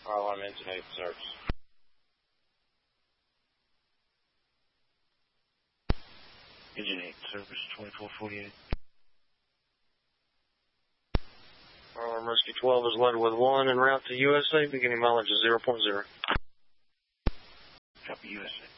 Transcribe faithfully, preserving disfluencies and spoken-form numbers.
Fire alarm engine eight search. Engine eight, service twenty-four forty-eight. Fire alarm rescue twelve is loaded with one en route to U S A, beginning mileage of zero point zero. Copy U S A.